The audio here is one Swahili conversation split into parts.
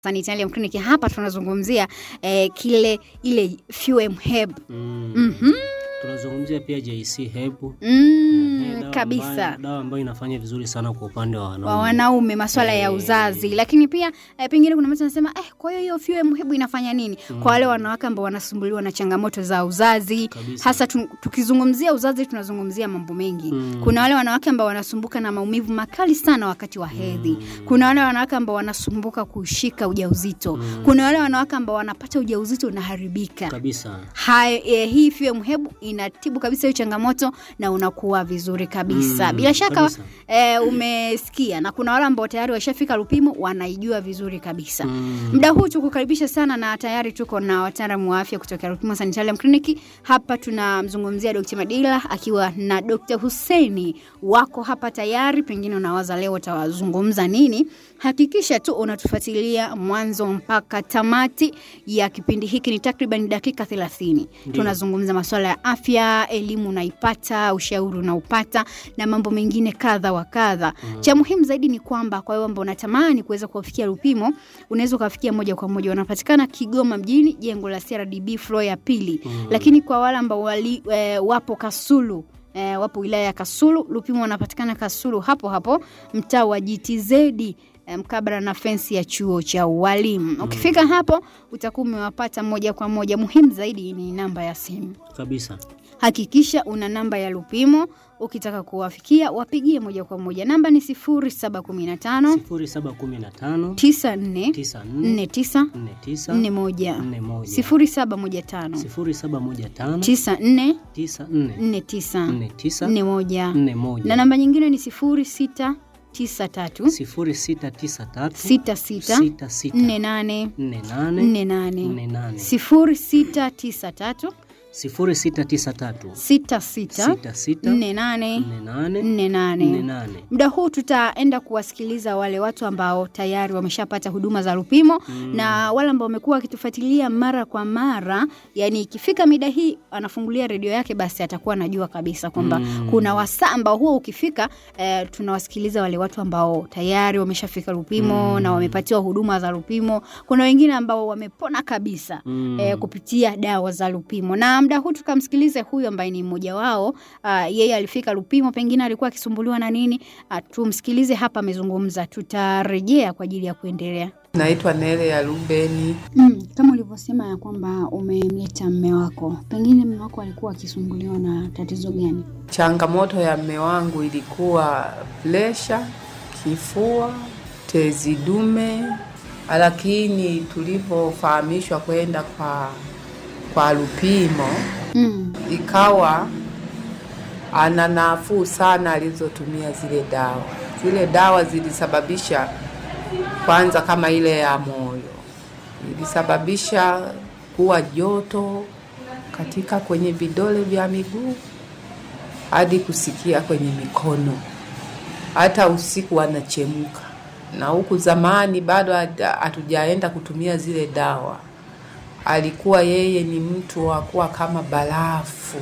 Sanitarium Clinic. Hapa tunazungumzia ile FUM Herb. Tunazungumzia pia JC Herb. Kabisa. Dawa ambayo inafanya vizuri sana kwa upande wa wanaume. Wa wanaume masuala ya uzazi. Lakini pia pengine kuna mtu anasema kwa hiyo FUM Herb inafanya nini? Kwa wale wanawake ambao wanasumbuliwa na changamoto za uzazi. Kabisa. Hasa tukizungumzia uzazi tunazungumzia mambo mengi. Kuna wale wanawake ambao wanasumbuka na maumivu makali sana wakati wa hedhi. Kuna wale wanawake ambao wanasumbuka kushika ujauzito. Kuna wale wanawake ambao wanapata ujauzito unaharibika. Kabisa. Hii FUM Herb inatibu kabisa hiyo changamoto na unakuwa vizuri kabisa. Bila shaka umesikia, na kuna wale ambao tayari washafika Lupimo wanaijua vizuri kabisa. Muda huu tukukaribisha sana, na tayari tuko na wataalamu wa afya kutoka Lupimo Sanitarium Clinic. Hapa tunamzungumzia Dr. Madila akiwa na Dr. Hussein, wako hapa tayari. Pengine unawaza leo tawazungumza nini? Hakikisha tu unatufuatilia mwanzo mpaka tamati ya kipindi hiki. Ni takriban dakika 30. Tunazungumza masuala ya afya, elimu unaipata, ushauri unaupata, na mambo mengine kadha wa kadha. Cha muhimu zaidi ni kwamba kwa wewe ambao unatamani kuweza kufikia Lupimo, unaweza kufikia moja kwa moja. Wanapatikana Kigoma mjini, jengo la CRDB floor ya 2. Lakini kwa wale ambao wapo Kasulu, wapo wilaya ya Kasulu, Lupimo wanapatikana Kasulu hapo mtaa wa GTZ, mkabala na fence ya chuo cha ualimu. Ukifika hapo utakuwa umewapata moja kwa moja. Muhimu zaidi ni namba ya simu. Kabisa. Hakikisha una namba ya Lupimo. Ukitaka kuwafikia wapigie moja kwa moja. Namba ni 0715 94 49 41 0715 94 na namba nyingine ni 0693 66 48 0693 66 Muda huu tutaenda kuwasikiliza wale watu ambao tayari wameshapata huduma za Lupimo, na wale ambao wamekuwa wakitufuatilia mara kwa mara. Yani ikifika mida hii anafungulia redio yake, basi atakuwa anajua kabisa kwamba kuna wasaa ambao huo ukifika, tunawasikiliza wale watu ambao tayari wameshafika Lupimo na wamepatiwa huduma za Lupimo. Kuna wengine ambao wamepona kabisa kupitia dawa za Lupimo. Na muda huu tukamsikilize huyu ambaye ni mmoja wao. Yeye alifika Lupimo, pengine alikuwa akisumbuliwa na nini. Tumsikilize hapa amezungumza. Tutarejea kwa ajili ya kuendelea. Naitwa Nele ya Rubeni. Kama ulivyosema ya kwamba umemleta mume wako, pengine mume wako alikuwa akisumbuliwa na tatizo gani? Changamoto ya mume wangu ilikuwa presha, kifua, tezi dume. Lakini tulipofahamishwa kwenda kwa Lupimo, ikawa ana nafuu sana alizotumia zile dawa. Zile dawa zilisababisha kwanza, kama ile ya moyo, ilisababisha kuwa joto katika kwenye vidole vya miguu hadi kusikia kwenye mikono. Hata usiku anachemka. Na huku zamani bado hatujaenda kutumia zile dawa, alikuwa yeye ni mtu wa kuwa kama barafu.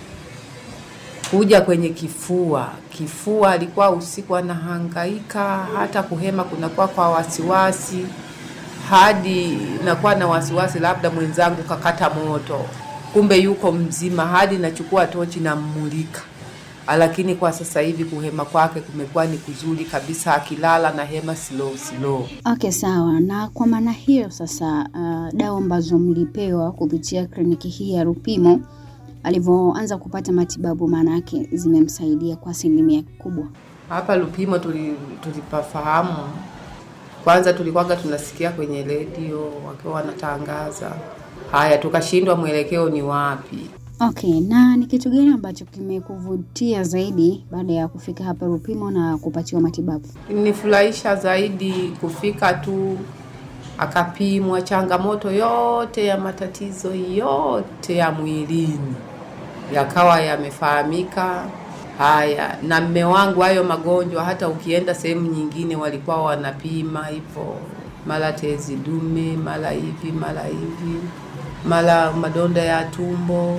Kuja kwenye kifua alikuwa usiku anahangaika, hata kuhema kunakuwa kwa wasiwasi, hadi nakuwa na wasiwasi labda mwenzangu kakata moto, kumbe yuko mzima, hadi nachukua tochi na mmulika. Lakini kwa sasa hivi kuhema kwake kumekuwa ni kuzuri kabisa, akilala na hema slow. Okay, sawa. Na kwa maana hiyo sasa, dawa ambazo mlipewa kupitia kliniki hii ya Lupimo, alivyoanza kupata matibabu, maana yake zimemsaidia kwa asilimia kubwa? Hapa Lupimo tulipafahamu kwanza, tulikuwa tunasikia kwenye redio wakiwa wanatangaza haya, tukashindwa mwelekeo ni wapi. Okay, na ni kitu gani ambacho kimekuvutia zaidi baada ya kufika hapa Lupimo na kupatiwa matibabu? Nifurahisha zaidi kufika tu, akapimwa changamoto yote ya matatizo yote ya mwilini, yakawa yamefahamika. Haya, na mume wangu hayo magonjwa, hata ukienda sehemu nyingine walikuwa wanapima hivyo, mara tezi dume, mara hivi, mara madonda ya tumbo,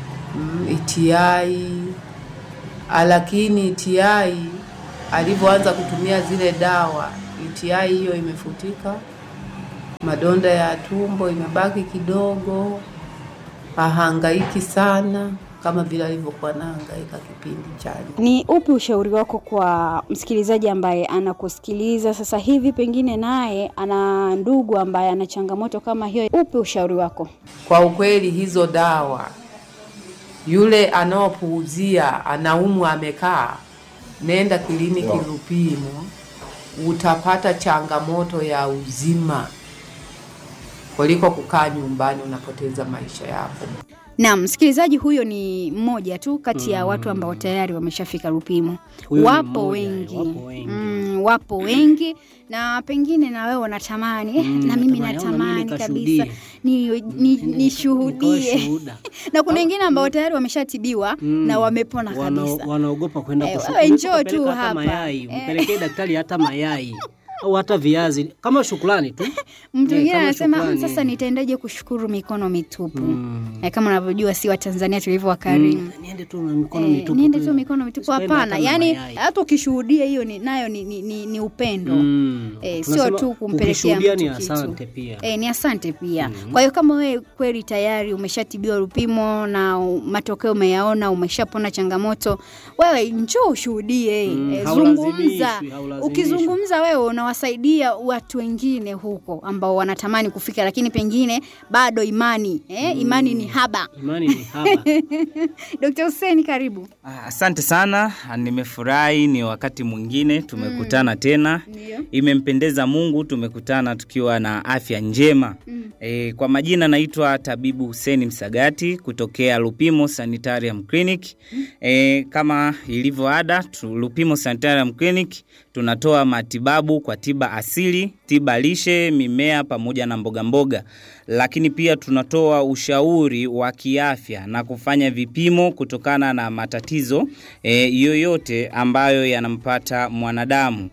UTI. Lakini UTI alipoanza kutumia zile dawa, UTI hiyo imefutika. madonda ya tumbo imebaki kidogo, hahangaiki sana kama vile alivyokuwa anahangaika kipindi chale. Ni upi ushauri wako kwa msikilizaji ambaye anakusikiliza sasa hivi, pengine naye ana ndugu ambaye ana changamoto kama hiyo? Upi ushauri wako? Kwa ukweli hizo dawa, yule anaopuuzia, anaumwa amekaa, nenda kliniki Lupimo, utapata changamoto ya uzima kuliko kukaa nyumbani unapoteza maisha yako. Na msikilizaji huyo ni mmoja tu kati ya watu ambao tayari wameshafika Lupimo. Wapo wengi na pengine na wewe unatamani na mimi natamani kabisa nishuhudie. Na kuna wengine ambao tayari wameshatibiwa na wamepona kabisa. Wanaogopa kwenda kushuhudia. Njoo tu hapa. Mayai, mpelekee daktari hata mayai. Au hata viazi kama shukrani tu. Mtu mwingine anasema sasa nitaendaje kushukuru mikono mitupu? Kama unavyojua si wa Tanzania tulivyo wakarimu. Niende tu mikono mitupu. Niende tu mikono mitupu, hapana. Yaani hata ukishuhudia hiyo nayo ni upendo. Sio tu kumpelekea mtu ni asante pia. Ni asante pia. Kwa hiyo kama wewe kweli tayari umeshatibiwa Lupimo na matokeo umeyaona, umeshapona changamoto, wewe njoo ushuhudie. Zungumza. Ukizungumza wewe unawasaidia watu wengine huko ambao wanatamani kufika lakini pengine bado imani ni haba. Dr. Hussein, karibu. Asante sana, nimefurahi, ni wakati mwingine tumekutana tena. Imempendeza Mungu tumekutana tukiwa na afya njema. Kwa majina naitwa Tabibu Hussein Msagati kutokea Lupimo Sanitarium Clinic. Kama ilivyo ada, Lupimo Sanitarium Clinic tunatoa matibabu kwa tiba asili, tiba lishe, mimea pamoja na mboga mboga. Lakini pia tunatoa ushauri wa kiafya na kufanya vipimo kutokana na matatizo yoyote ambayo yanampata mwanadamu.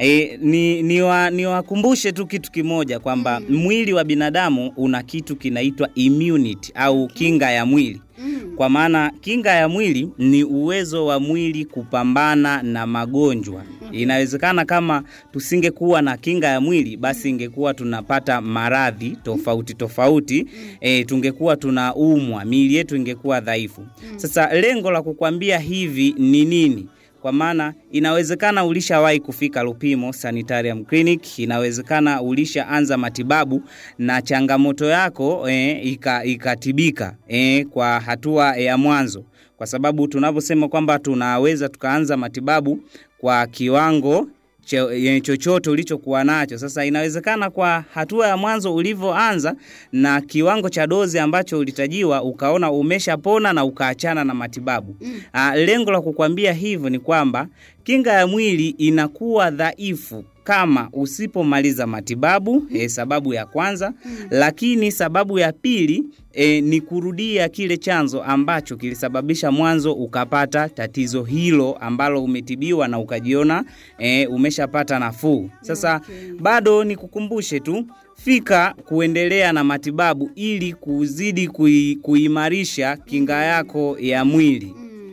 Niwakumbushe tu kitu kimoja kwamba mwili wa binadamu una kitu kinaitwa immunity au kinga ya mwili. Kwa maana kinga ya mwili ni uwezo wa mwili kupambana na magonjwa. Inawezekana kama tusingekuwa na kinga ya mwili basi ingekuwa tunapata maradhi tofauti, tungekuwa tunaumwa, miili yetu ingekuwa dhaifu. Sasa lengo la kukwambia hivi ni nini? Kwa maana inawezekana ulishawahi kufika Lupimo Sanitarium Clinic, inawezekana ulishaanza matibabu na changamoto yako ikatibika kwa hatua ya mwanzo. Kwa sababu tunaposema kwamba tunaweza tukaanza matibabu kwa kiwango chochote ulichokuwa nacho. Sasa inawezekana kwa hatua ya mwanzo ulivyoanza na kiwango cha dozi ambacho ulitajiwa ukaona umeshapona na ukaachana na matibabu. Lengo la kukwambia hivyo ni kwamba kinga ya mwili inakuwa dhaifu kama usipomaliza matibabu, sababu ya kwanza. Lakini sababu ya pili ni kurudia kile chanzo ambacho kilisababisha mwanzo ukapata tatizo hilo ambalo umetibiwa na ukajiona umeshapata nafuu. Sasa bado nikukumbushe tu, fika kuendelea na matibabu ili kuzidi kuimarisha kinga yako ya mwili.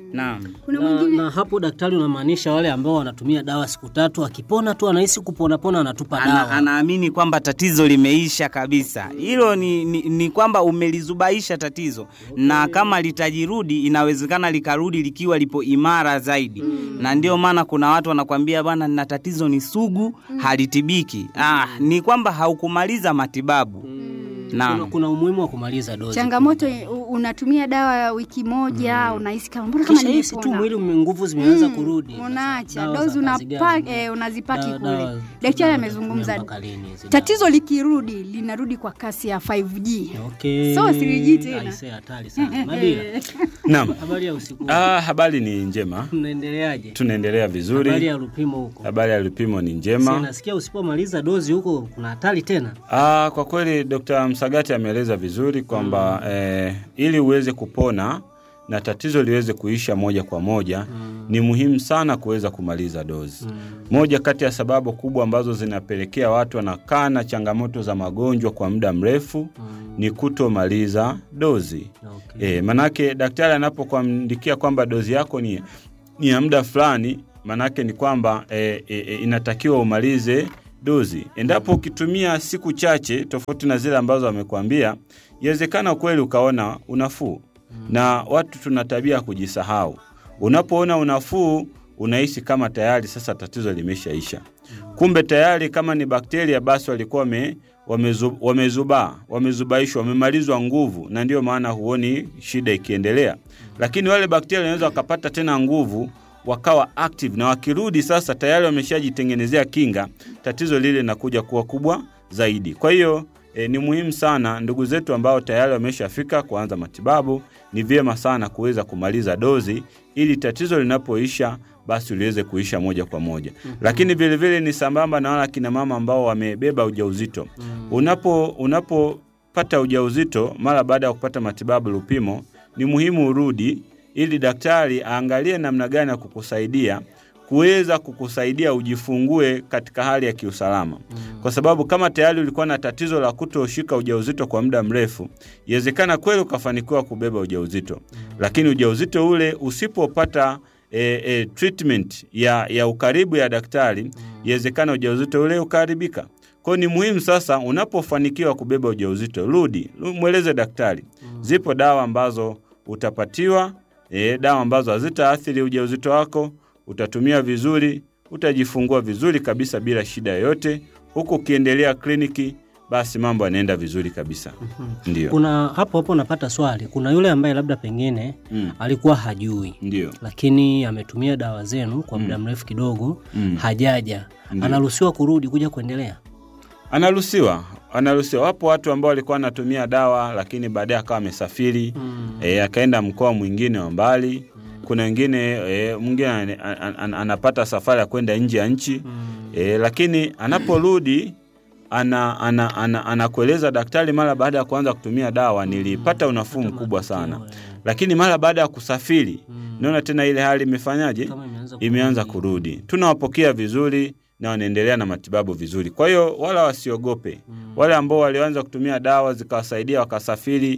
Na hapo daktari unamaanisha wale ambao wanatumia dawa siku 3 akipona tu anahisi kupona anatupa dawa. Anaamini kwamba tatizo limeisha kabisa. Hilo ni kwamba umelizubaisha tatizo. Na kama litajirudi inawezekana likarudi likiwa lipo imara zaidi. Na ndio maana kuna watu wanakuambia bwana na tatizo ni sugu, halitibiki. Ni kwamba haukumaliza matibabu. Kuna umuhimu wa kumaliza dozi. Changamoto unatumia dawa wiki moja, unahisi kama mbona kama nimepona. Tu mwili nguvu zimeanza kurudi. Unaacha dozi unazipaki kule. Daktari amezungumza. Tatizo likirudi linarudi kwa kasi ya 5G. Okay. So 3G tena. Aisee hatari sana. Madila. Naam. Habari ya usiku. Habari ni njema. Mnaendeleaje? Tunaendelea vizuri. Habari ya Lupimo huko. Habari ya Lupimo ni njema. Sasa nasikia usipomaliza dozi huko kuna hatari tena. Kwa kweli Dr. Msagati ameeleza vizuri kwamba ili uweze kupona na tatizo liweze kuisha moja kwa moja ni muhimu sana kuweza kumaliza dozi. Moja kati ya sababu kubwa ambazo zinapelekea watu wanakaa na changamoto za magonjwa kwa muda mrefu ni kutomaliza dozi. Manake daktari anapokuandikia kwamba dozi yako ni ya muda fulani, manake ni kwamba inatakiwa umalize dozi. Endapo ukitumia siku chache tofauti na zile ambazo wamekuambia, inawezekana kweli ukaona unafuu. Na watu tuna tabia kujisahau. Unapoona unafuu, unahisi kama tayari sasa tatizo limeshaisha. Kumbe tayari kama ni bakteria basi walikuwa wamezubaishwa, wamemalizwa nguvu, na ndio maana huoni shida ikiendelea. Lakini wale bakteria wanaweza wakapata tena nguvu, wakawa active, na wakirudi sasa tayari wameshajitengenezea kinga, tatizo lile linakuja kuwa kubwa zaidi. Kwa hiyo ni muhimu sana ndugu zetu ambao tayari wameshafika kuanza matibabu, ni vyema sana kuweza kumaliza dozi ili tatizo linapoisha basi liweze kuisha moja kwa moja. Lakini vile vile ni sambamba na wale kina mama ambao wamebeba ujauzito. Unapopata ujauzito mara baada ya kupata matibabu Lupimo, ni muhimu urudi ili daktari aangalie namna gani ya kukusaidia kuweza kukusaidia ujifungue katika hali ya kiusalama. Kwa sababu kama tayari ulikuwa na tatizo la kutoshika ujauzito kwa muda mrefu, inawezekana kweli ukafanikiwa kubeba ujauzito. Lakini ujauzito ule usipopata treatment ya ukaribu ya daktari, inawezekana ujauzito ule ukaharibika. Kwa ni muhimu sasa unapofanikiwa kubeba ujauzito, rudi, mweleze daktari. Zipo dawa ambazo utapatiwa, dawa ambazo hazitaathiri ujauzito wako, utatumia vizuri, utajifungua vizuri kabisa bila shida yoyote. Huko ukiendelea kliniki, basi mambo yanaenda vizuri kabisa. Ndio. Kuna hapo napata swali. Kuna yule ambaye labda pengine alikuwa hajui. Ndio. Lakini ametumia dawa zenu kwa muda mrefu kidogo, hajaja. Anaruhusiwa kurudi kuja kuendelea? Anaruhusiwa. Wapo watu ambao walikuwa wanatumia dawa lakini baadaye akawa amesafiri, akaenda mkoa mwingine wa mbali. Kuna wengine mwingine anapata safari ya kwenda nje ya nchi. Lakini anaporudi anakueleza daktari, mara baada ya kuanza kutumia dawa nilipata unafuu mkubwa sana. Lakini mara baada ya kusafiri naona tena ile hali imefanyaje? Imeanza kurudi. Tunawapokea vizuri na wanaendelea na matibabu vizuri. Kwa hiyo wala wasiogope. Wale ambao walianza kutumia dawa zikawasaidia wakasafiri,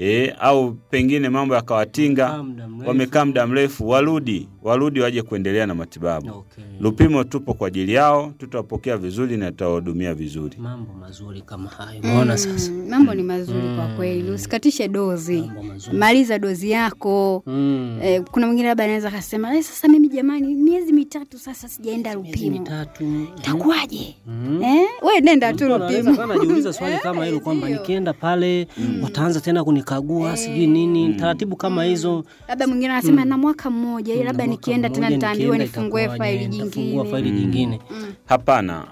au pengine mambo yakawatinga, wamekaa muda mrefu, warudi waje kuendelea na matibabu. Lupimo tupo kwa ajili yao, tutawapokea vizuri na tutawahudumia vizuri. Mambo mazuri kama hayo. Umeona sasa? Mambo ni mazuri kwa kweli. Usikatishe dozi. Maliza dozi yako. Kuna mwingine labda anaweza kusema, sasa mimi jamani miezi 3 sasa sijaenda Lupimo. Itakuwaje? Wewe nenda tu Lupimo. Sana najiuliza swali kama hilo kwamba nikienda pale wataanza tena kunikagua sijui nini, taratibu kama hizo. Labda mwingine anasema na mwaka mmoja, labda nikienda tena nitaambiwa nifungue faili jingine. Hapana,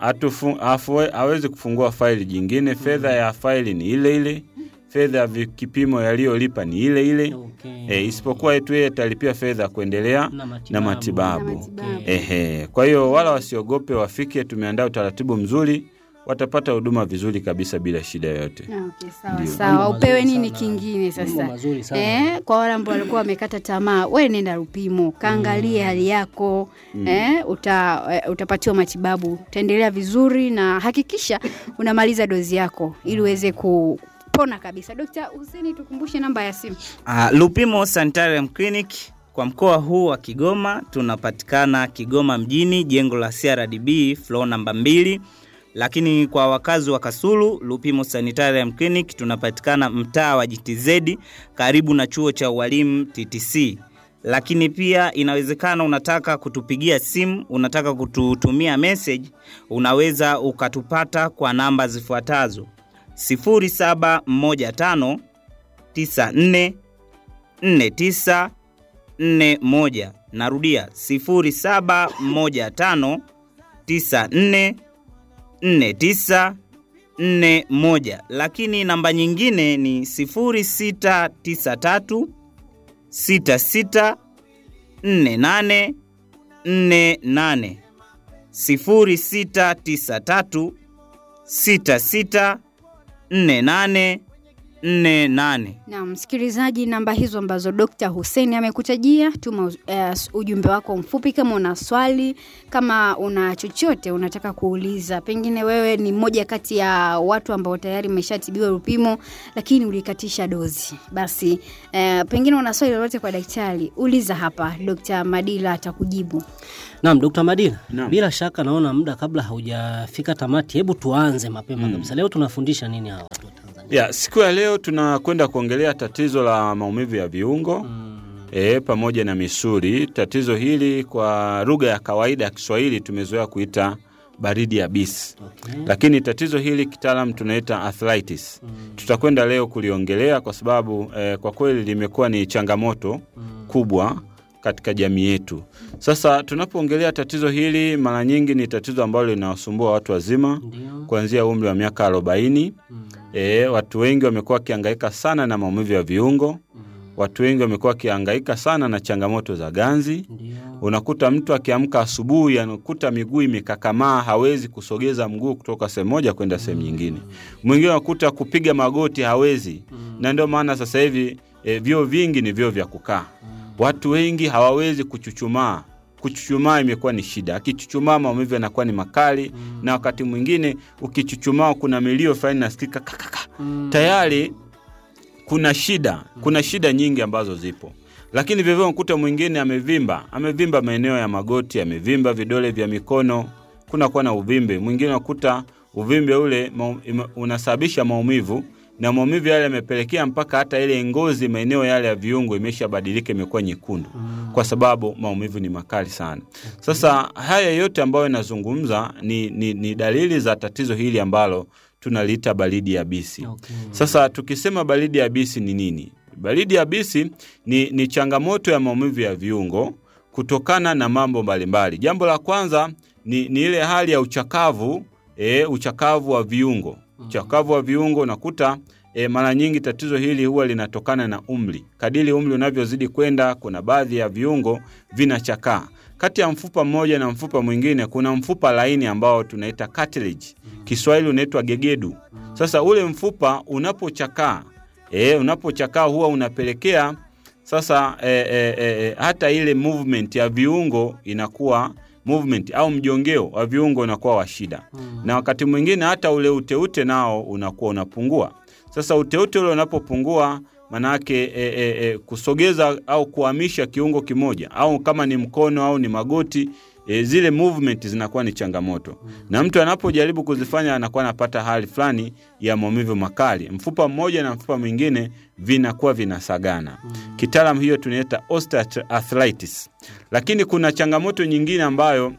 hawezi kufungua faili jingine. Fedha ya faili ni ile ile. Fedha ya kipimo yaliyolipa ni ile ile. Isipokuwa tu yeye atalipia fedha kuendelea na matibabu. Kwa hiyo wala wasiogope, wafike, tumeandaa utaratibu mzuri, watapata huduma vizuri kabisa bila shida yoyote. Sawa. Upewe nini kingine sasa? Kwa wale ambao walikuwa wamekata tamaa, wewe nenda Lupimo, kaangalie hali yako, utapatiwa matibabu, utaendelea vizuri, na hakikisha unamaliza dozi yako ili uweze kupona kabisa. Dr. Hussein, tukumbushe namba ya simu. Lupimo Sanitarium Clinic kwa mkoa huu wa Kigoma tunapatikana Kigoma mjini, jengo la CRDB floor namba 2. Lakini kwa wakazi wa Kasulu, Lupimo Sanitarium Clinic tunapatikana mtaa wa GTZ karibu na chuo cha ualimu TTC. Lakini pia inawezekana unataka kutupigia simu, unataka kututumia message, unaweza ukatupata kwa namba zifuatazo: 0715 94 4941. Narudia 0715 94 4941. Lakini namba nyingine ni 0693 66 48 48. 0693 66 48 0745 Na msikilizaji, namba hizo ambazo Dr. Hussein amekutajia, tuma ujumbe wako mfupi kama una swali, kama una chochote unataka kuuliza. Pengine wewe ni mmoja kati ya watu ambao tayari umeshatibiwa Lupimo lakini ulikatisha dozi. Basi pengine una swali lolote kwa daktari, uliza hapa, Dr. Madila atakujibu. Naam, Dr. Madila. Bila shaka naona muda kabla haujafika tamati. Hebu tuanze mapema kabisa. Leo tunafundisha nini hawa watu wa Tanzania? Siku ya leo tunakwenda kuongelea tatizo la maumivu ya viungo pamoja na misuli. Tatizo hili kwa lugha ya kawaida ya Kiswahili tumezoea kuita baridi yabisi. Lakini tatizo hili kitaalamu tunaita arthritis. Tutakwenda leo kuliongelea kwa sababu kwa kweli limekuwa ni changamoto kubwa katika jamii yetu. Sasa tunapoongelea tatizo hili, mara nyingi ni tatizo ambalo linawasumbua watu wazima kuanzia umri wa miaka 40. Watu wengi wamekuwa wakihangaika sana na maumivu ya viungo. Watu wengi wamekuwa wakihangaika sana na changamoto za ganzi. Unakuta mtu akiamka asubuhi anakuta miguu imekakamaa, hawezi kusogeza mguu kutoka sehemu moja kwenda sehemu nyingine. Mwingine unakuta kupiga magoti hawezi. Na ndio maana sasa hivi vyoo vingi ni vyoo vya kukaa. Watu wengi hawawezi kuchuchumaa. Kuchuchumaa imekuwa ni shida. Akichuchumaa maumivu yanakuwa ni makali, na wakati mwingine ukichuchumaa kuna milio fulani nasikika kakaka. Tayari kuna shida nyingi ambazo zipo. Lakini vivyo unakuta mwingine amevimba maeneo ya magoti, amevimba vidole vya mikono, kuna kuwa na uvimbe. Mwingine unakuta uvimbe ule unasababisha maumivu, na maumivu yale yamepelekea mpaka hata ile ngozi maeneo yale ya viungo imeshabadilika, imekuwa nyekundu kwa sababu maumivu ni makali sana. Sasa haya yote ambayo nazungumza ni dalili za tatizo hili ambalo tunaliita baridi yabisi. Sasa tukisema baridi yabisi ni nini? Baridi yabisi ni changamoto ya maumivu ya viungo kutokana na mambo mbalimbali. Jambo la kwanza ni ile hali ya uchakavu wa viungo. Uchakavu wa viungo unakuta mara nyingi tatizo hili huwa linatokana na umri. Kadiri umri unavyozidi kwenda, kuna baadhi ya viungo vinachakaa. Kati ya mfupa mmoja na mfupa mwingine kuna mfupa laini ambao tunaita cartilage. Kiswahili unaitwa gegedu. Sasa ule mfupa unapochakaa huwa unapelekea sasa hata ile movement ya viungo inakuwa movement au mjongeo wa viungo unakuwa wa shida. Na wakati mwingine hata ule uteute nao unakuwa unapungua. Sasa uteute ule unapopungua, maana yake kusogeza au kuhamisha kiungo kimoja, au kama ni mkono au ni magoti, zile movement zinakuwa ni changamoto. Na mtu anapojaribu kuzifanya anakuwa anapata hali fulani ya maumivu makali. Mfupa mmoja na mfupa mwingine vinakuwa vinasagana. Kitaalamu hiyo tunaita osteoarthritis. Lakini kuna changamoto nyingine ambayo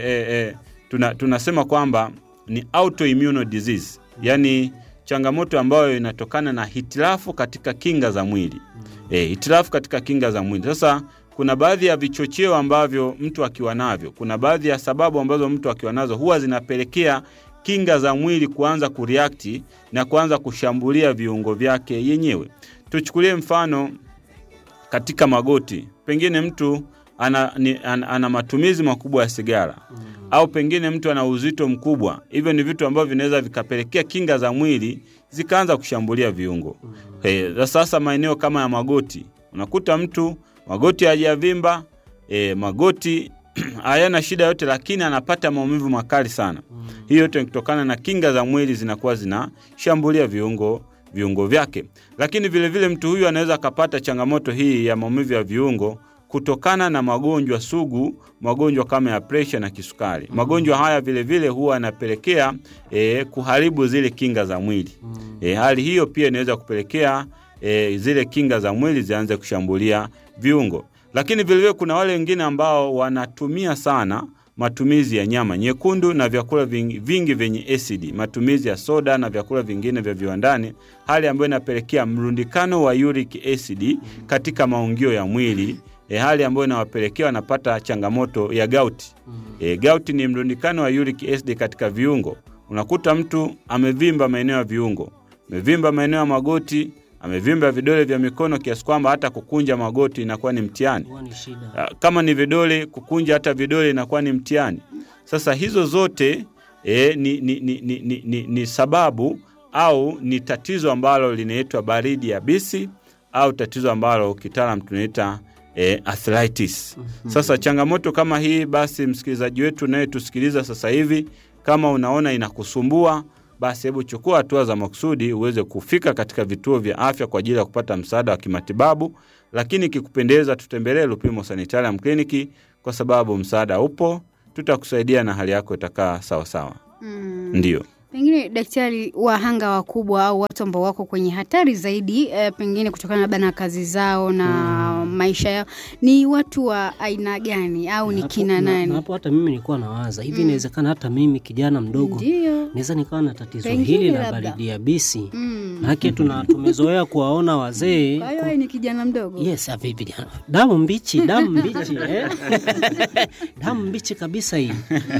tunasema kwamba ni autoimmune disease. Yaani changamoto ambayo inatokana na hitilafu katika kinga za mwili. Hitilafu katika kinga za mwili. Sasa kuna baadhi ya vichocheo ambavyo mtu akiwa navyo, kuna baadhi ya sababu ambazo mtu akiwa nazo huwa zinapelekea kinga za mwili kuanza kureact na kuanza kushambulia viungo vyake yenyewe. Tuchukulie mfano katika magoti. Pengine mtu ana matumizi makubwa ya sigara, au pengine mtu ana uzito mkubwa. Hivyo ni vitu ambavyo vinaweza vikapelekea kinga za mwili zikaanza kushambulia viungo. Sasa maeneo kama ya magoti, unakuta mtu magoti hajavimba, magoti hayana shida yote, lakini anapata maumivu makali sana. Hiyo yote kutokana na kinga za mwili zinakuwa zinashambulia viungo vyake. Lakini vile vile mtu huyu anaweza akapata changamoto hii ya maumivu ya viungo kutokana na magonjwa sugu, magonjwa kama ya pressure na kisukari. Magonjwa haya vile vile huwa yanapelekea kuharibu zile kinga za mwili. Hali hiyo pia inaweza kupelekea zile kinga za mwili zianze kushambulia viungo. Lakini vile vile kuna wale wengine ambao wanatumia sana matumizi ya nyama nyekundu na vyakula vingi vyenye acid, matumizi ya soda na vyakula vingine vya viwandani, hali ambayo inapelekea mrundikano wa uric acid katika maungio ya mwili, hali ambayo inawapelekea wanapata changamoto ya gout. Gout ni mrundikano wa uric acid katika viungo. Unakuta mtu amevimba maeneo ya viungo, amevimba maeneo ya magoti, amevimba vidole vya mikono kiasi kwamba hata kukunja magoti inakuwa ni mtihani. Kama ni kukunja hata vidole inakuwa ni mtihani. Sasa hizo zote ni sababu au ni tatizo ambalo linaitwa baridi yabisi au tatizo ambalo kitaalamu tunaita arthritis. Sasa changamoto kama hii, basi msikilizaji wetu naye tusikiliza sasa hivi, kama unaona inakusumbua, basi hebu chukua hatua za makusudi uweze kufika katika vituo vya afya kwa ajili ya kupata msaada wa kimatibabu. Lakini kikupendeza, tutembelee Lupimo Sanitarium Clinic kwa sababu msaada upo, tutakusaidia na hali yako itakaa sawa sawa. Ndio. Pengine daktari, wahanga wakubwa au watu ambao wako kwenye hatari zaidi pengine kutokana na kazi zao na maisha yao, ni watu wa aina gani au ni kina nani? Hapo hata mimi nilikuwa nawaza hivi, inawezekana hata mimi kijana mdogo naweza nikawa na tatizo hili la baridi yabisi. Haki tumezoea kuwaona wazee. Kwa hiyo ni kijana mdogo. Yes, vipi jana. Damu mbichi damu mbichi kabisa hii.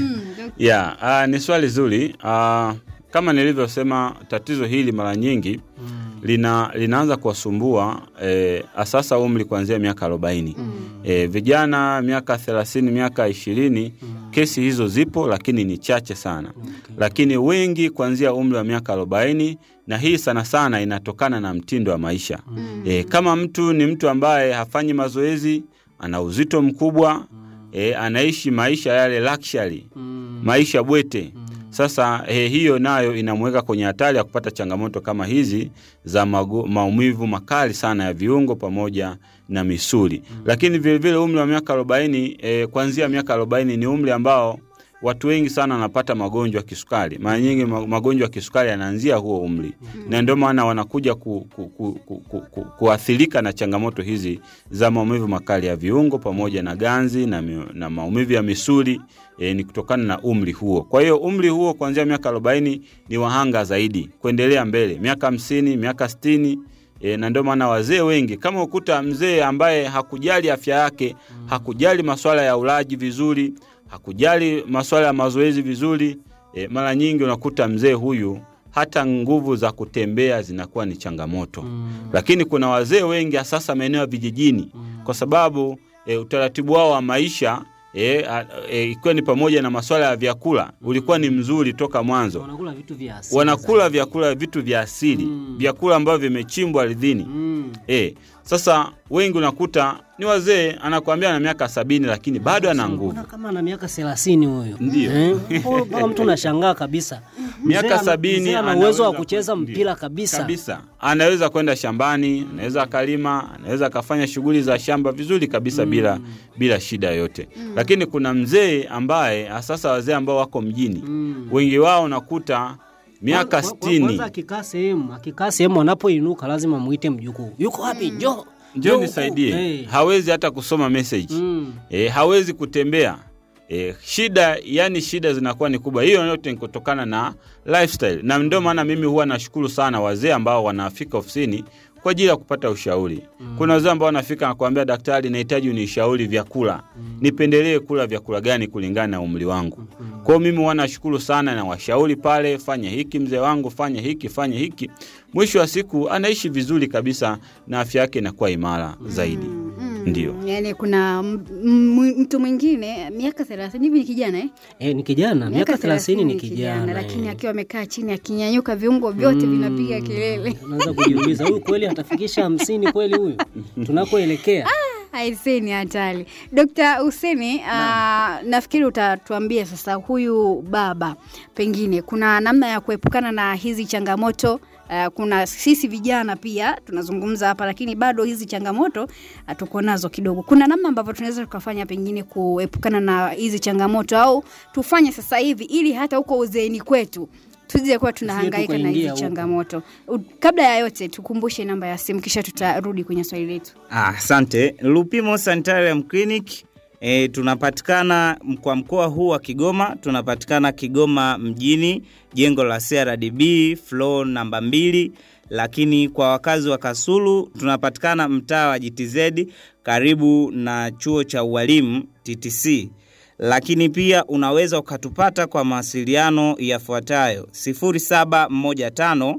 Ni swali zuri. Kama nilivyosema, tatizo hili mara nyingi linaanza kuwasumbua asasa umri kuanzia miaka 40. Vijana miaka 30, miaka 20, kesi hizo zipo lakini ni chache sana. Lakini wengi kuanzia umri wa miaka 40, na hii sana sana inatokana na mtindo wa maisha. Kama mtu ni mtu ambaye hafanyi mazoezi, ana uzito mkubwa, anaishi maisha yale luxury, maisha bwete. Sasa hiyo nayo inamweka kwenye hatari ya kupata changamoto kama hizi za maumivu makali sana ya viungo pamoja na misuli. Lakini vile vile umri wa miaka 40, kuanzia miaka 40 ni umri ambao watu wengi sana wanapata magonjwa ya kisukari. Mara nyingi magonjwa ya kisukari yanaanzia huo umri. Na ndio maana wanakuja kuathirika na changamoto hizi za maumivu makali ya viungo pamoja na ganzi na maumivu ya misuli, ni kutokana na umri huo. Kwa hiyo umri huo kuanzia miaka 40 ni wahanga zaidi. Kuendelea mbele miaka 50, miaka 60, na ndio maana wazee wengi, kama ukuta mzee ambaye hakujali afya yake, hakujali masuala ya ulaji vizuri, hakujali masuala ya mazoezi vizuri, mara nyingi unakuta mzee huyu hata nguvu za kutembea zinakuwa ni changamoto. Lakini kuna wazee wengi sasa maeneo ya vijijini, kwa sababu utaratibu wao wa maisha ikiwa ni pamoja na masuala ya vyakula ulikuwa ni mzuri toka mwanzo. Wanakula vitu vya asili. Wanakula vitu vya asili, vyakula ambavyo vimechimbwa ardhini. Sasa wengi unakuta ni wazee, anakuambia na miaka 70 lakini bado ana nguvu. Kama na miaka 30 huyo. Ndio. Kama mtu unashangaa kabisa. Miaka 70 ana uwezo wa kucheza mpira kabisa. Anaweza kwenda shambani, anaweza akalima, anaweza akafanya shughuli za shamba vizuri kabisa bila shida yote. Lakini kuna mzee ambaye sasa, wazee ambao wako mjini, wengi wao nakuta miaka 60. Kwanza akikaa sehemu anapoinuka lazima muite mjukuu. Yuko wapi? Njoo nisaidie. Hawezi hata kusoma message. Hawezi kutembea. Shida zinakuwa ni kubwa. Hiyo yote ni kutokana na lifestyle. Na ndio maana mimi huwa nashukuru sana wazee ambao wanafika ofisini kwa ajili ya kupata ushauri. Kuna wazee ambao wanafika na kuambia, daktari, nahitaji unishauri vyakula. Nipendelee kula vyakula gani kulingana na umri wangu. Kwa hiyo mimi huwa nashukuru sana na washauri pale, fanya hiki mzee wangu, fanya hiki. Mwisho wa siku anaishi vizuri kabisa na afya yake inakuwa imara zaidi. Ndio. Yaani kuna mtu mwingine miaka 30 hivi ni kijana ni kijana, miaka 30 ni kijana. Lakini akiwa amekaa chini akinyanyuka viungo vyote vinapiga kelele. Unaanza kujiuliza huyu kweli atafikisha 50 kweli huyu? Tunakoelekea. Haiseni hatari. Dr. Hussein, nafikiri utatuambia sasa, huyu baba pengine kuna namna ya kuepukana na hizi changamoto. Kuna sisi vijana pia tunazungumza hapa, lakini bado hizi changamoto tuko nazo kidogo. Kuna namna ambavyo tunaweza tukafanya pengine kuepukana na hizi changamoto, au tufanye sasa hivi ili hata huko uzeeni kwetu tuje kuwa tunahangaika na hizi changamoto. Kabla ya yote tukumbushe namba ya simu, kisha tutarudi kwenye swali letu. Asante. Lupimo Sanitarium Clinic tunapatikana kwa mkoa huu wa Kigoma. Tunapatikana Kigoma mjini, jengo la CRDB floor namba 2. Lakini kwa wakazi wa Kasulu tunapatikana mtaa wa GTZ karibu na chuo cha ualimu TTC. Lakini pia unaweza ukatupata kwa mawasiliano yafuatayo: 0715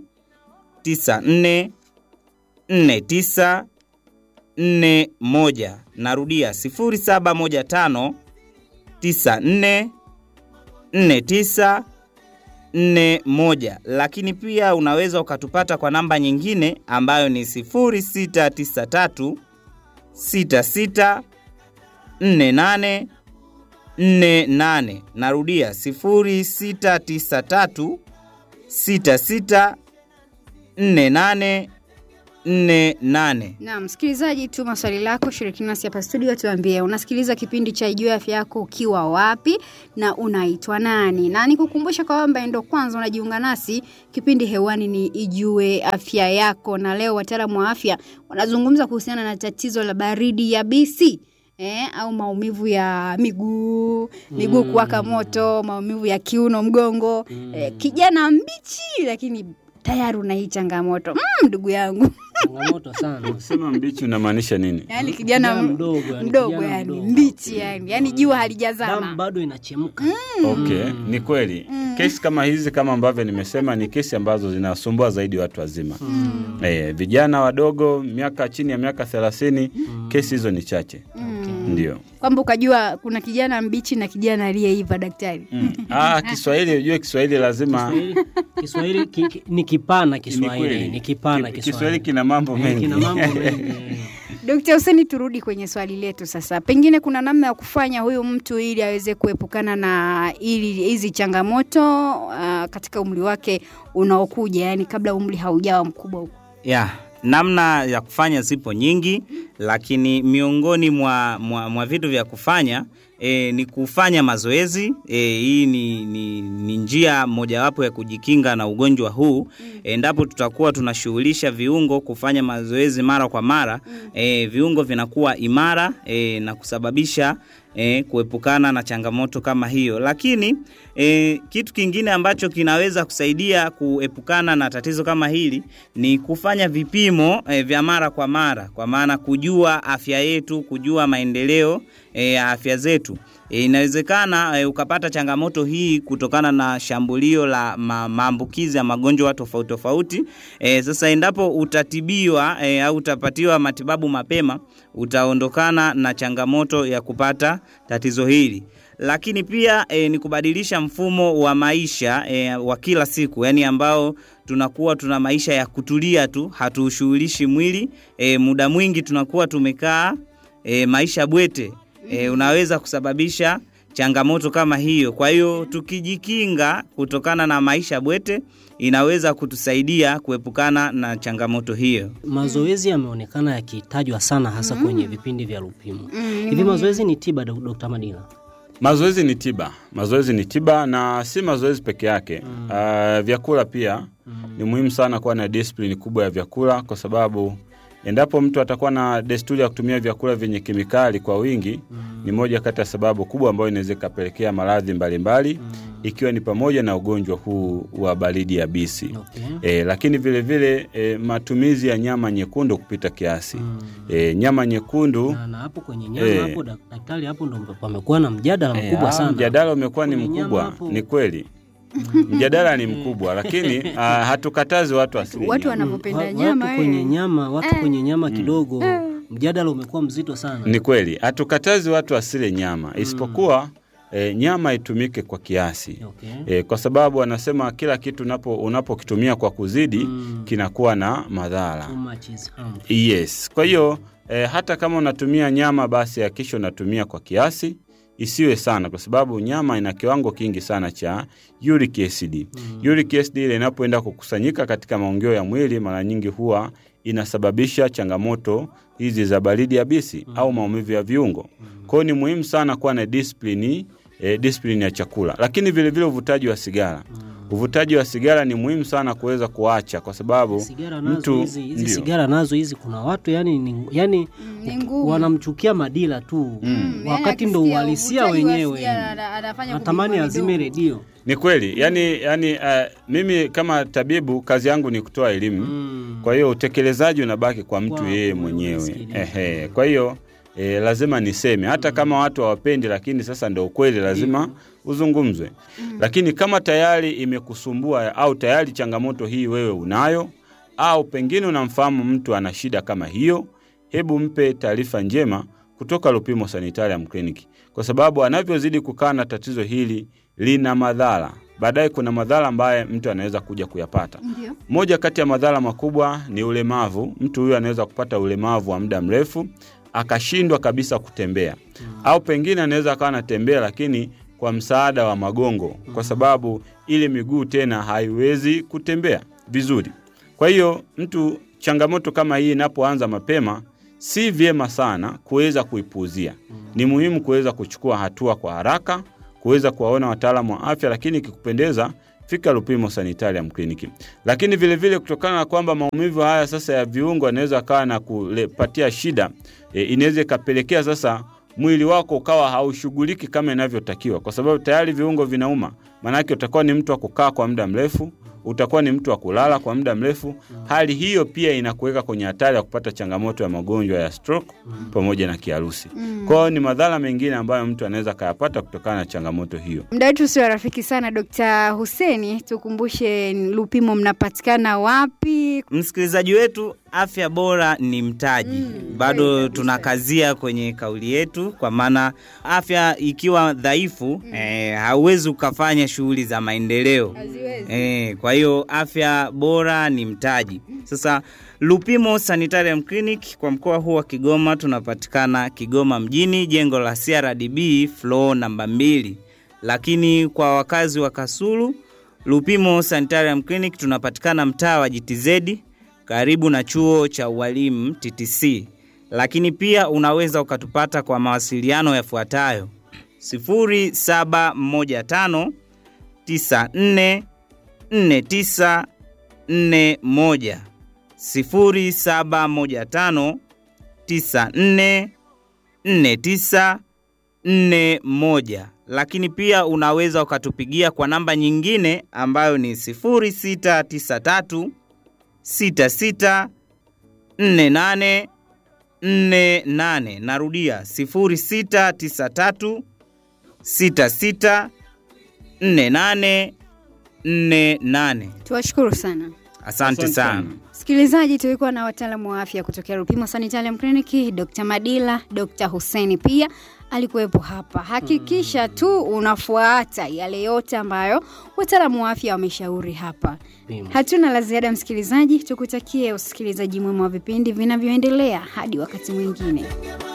94 49 41. Narudia 0715 94 49 41. Lakini pia unaweza ukatupata kwa namba nyingine ambayo ni 0693 66 48 48. Narudia 0693 66 48 48. Na msikilizaji, tuma swali lako, shiriki nasi hapa studio, tuambie unasikiliza kipindi cha Ijue Afya Yako ukiwa wapi na unaitwa nani. Na nikukumbusha kwamba ndio kwanza unajiunga nasi, kipindi hewani ni Ijue Afya Yako, na leo wataalamu wa afya wanazungumza kuhusiana na tatizo la baridi yabisi. Au maumivu ya miguu kuwaka moto, maumivu ya kiuno, mgongo. Kijana mbichi lakini tayari una hii changamoto. Ndugu yangu. Changamoto sana. Unasema mbichi unamaanisha nini? Yaani kijana mdogo yani mbichi yani jua halijazama. Damu bado inachemka. Okay, ni kweli. Kesi kama hizi kama ambavyo nimesema ni kesi ambazo zinasumbua zaidi watu wazima. Vijana wadogo chini ya miaka 30, kesi hizo ni chache. Ndio. Kwamba ukajua kuna kijana mbichi na kijana aliyeiva, daktari. Kiswahili, unajua Kiswahili lazima Kiswahili ni kipana Kiswahili. Ni kipana Kiswahili kina mambo mengi. Dr. Hussein, turudi kwenye swali letu sasa. Pengine kuna namna ya kufanya huyu mtu ili aweze kuepukana na hizi changamoto katika umri wake unaokuja, yani kabla umri haujawa mkubwa huko. Namna ya kufanya zipo nyingi, lakini miongoni mwa vitu vya kufanya ni kufanya mazoezi. Hii ni njia mojawapo ya kujikinga na ugonjwa huu. Endapo tutakuwa tunashughulisha viungo kufanya mazoezi mara kwa mara, viungo vinakuwa imara na kusababisha kuepukana na changamoto kama hiyo. Lakini kitu kingine ambacho kinaweza kusaidia kuepukana na tatizo kama hili ni kufanya vipimo vya mara kwa mara, kwa maana kujua afya yetu, kujua maendeleo ya afya zetu. Inawezekana ukapata changamoto hii kutokana na shambulio la maambukizi ya magonjwa tofauti tofauti. Sasa endapo utatibiwa au utapatiwa matibabu mapema, utaondokana na changamoto ya kupata tatizo hili. Lakini pia ni kubadilisha mfumo wa maisha wa kila siku, yani ambao tunakuwa tuna maisha ya kutulia tu, hatushughulishi mwili. Muda mwingi tunakuwa tumekaa maisha bwete. Unaweza kusababisha changamoto kama hiyo. Kwa hiyo tukijikinga kutokana na maisha bwete, inaweza kutusaidia kuepukana na changamoto hiyo. Mazoezi yameonekana yakitajwa sana hasa kwenye vipindi vya Lupimo. Hivi mazoezi ni tiba, Dr. Madila? Mazoezi ni tiba na si mazoezi peke yake. Vyakula pia ni muhimu sana kuwa na discipline kubwa ya vyakula, kwa sababu endapo mtu atakuwa na desturi ya kutumia vyakula vyenye kemikali kwa wingi, ni moja kati ya sababu kubwa ambayo inaweza kupelekea maradhi mbalimbali, ikiwa ni pamoja na ugonjwa huu wa baridi yabisi. Lakini vile vile matumizi ya nyama nyekundu kupita kiasi. Nyama nyekundu na hapo kwenye nyama hapo daktari, hapo ndo pamekuwa na mjadala mkubwa sana. Mjadala umekuwa ni mkubwa, ni kweli. Mjadala ni mkubwa, lakini hatukatazi watu asili. Watu wanapopenda nyama watu kwenye nyama kidogo, mjadala umekuwa mzito sana. Ni kweli, hatukatazi watu asile nyama, isipokuwa nyama itumike kwa kiasi. Kwa sababu wanasema kila kitu unapokitumia kwa kuzidi kinakuwa na madhara. Yes. Kwa hiyo hata kama unatumia nyama, basi hakikisha unatumia kwa kiasi, isiwe sana, kwa sababu nyama ina kiwango kingi sana cha uric acid. Uric acid ile inapoenda kukusanyika katika maungio ya mwili, mara nyingi huwa inasababisha changamoto hizi za baridi yabisi au maumivu ya viungo. Kwa hiyo ni muhimu sana kuwa na discipline ya chakula. Lakini vile vile uvutaji wa sigara. Uvutaji wa sigara ni muhimu sana kuweza kuacha, kwa sababu sigara nazo hizi kuna watu yani wanamchukia Madila tu, wakati ndo uhalisia wenyewe. Natamani azime redio. Ni kweli. Yani mimi kama tabibu kazi yangu ni kutoa elimu. Kwa hiyo utekelezaji unabaki kwa mtu yeye mwenyewe. Kwa hiyo lazima niseme hata kama watu hawapendi, lakini sasa ndio ukweli, lazima uzungumzwe. Lakini kama tayari imekusumbua au tayari changamoto hii wewe unayo, au pengine unamfahamu mtu ana shida kama hiyo, hebu mpe taarifa njema kutoka Lupimo Sanitarium Clinic, kwa sababu anavyozidi kukaa na tatizo hili lina madhara baadaye kuna madhara ambayo mtu anaweza kuja kuyapata. Ndiyo. Moja kati ya madhara makubwa ni ulemavu. Mtu huyu anaweza kupata ulemavu wa muda mrefu akashindwa kabisa kutembea. Au pengine anaweza akawa anatembea lakini kwa msaada wa magongo, kwa sababu ile miguu tena haiwezi kutembea vizuri. Kwa hiyo mtu, changamoto kama hii inapoanza mapema, si vyema sana kuweza kuipuuzia. Ni muhimu kuweza kuchukua hatua kwa haraka, kuweza kuwaona wataalamu wa afya, lakini ikikupendeza fika Lupimo Sanitarium Clinic. Lakini vile vile kutokana na kwamba maumivu haya sasa ya viungo yanaweza kawa na kupatia shida, inaweza kapelekea sasa mwili wako ukawa haushughuliki kama inavyotakiwa, kwa sababu tayari viungo vinauma. Maana yake utakuwa ni mtu wa kukaa kwa muda mrefu, utakuwa ni mtu wa kulala kwa muda mrefu. Hali hiyo pia inakuweka kwenye hatari ya kupata changamoto ya magonjwa ya stroke pamoja na kiharusi. Kwa hiyo ni madhara mengine ambayo mtu anaweza kuyapata kutokana na changamoto hiyo. Muda wetu sio rafiki sana. Dr. Hussein, tukumbushe Lupimo mnapatikana wapi? Msikilizaji wetu, afya bora ni mtaji. Bado tunakazia kwenye kauli yetu, kwa maana afya ikiwa dhaifu hauwezi ukafanya shughuli za maendeleo. Kwa hiyo afya bora ni mtaji. Sasa Lupimo Sanitarium Clinic kwa mkoa huu wa Kigoma tunapatikana Kigoma mjini, jengo la CRDB floor namba 2. Lakini kwa wakazi wa Kasulu, Lupimo Sanitarium Clinic tunapatikana mtaa wa GTZ karibu na chuo cha ualimu TTC. Lakini pia unaweza ukatupata kwa mawasiliano yafuatayo: 0715 94 4941, 0715 94 4941. Lakini pia unaweza ukatupigia kwa namba nyingine ambayo ni 0693 66 48 48. Narudia 0693 66 48 48. Tuwashukuru sana. Asante sana. Sikilizaji, tulikuwa na wataalamu wa afya kutokea Lupimo Sanitarium Clinic, Dr. Madila, Dr. Hussein pia alikuwepo hapa. Hakikisha tu unafuata yale yote ambayo wataalamu wa afya wameshauri hapa. Hatuna la ziada msikilizaji, tukutakie usikilizaji mwema wa vipindi vinavyoendelea hadi wakati mwingine.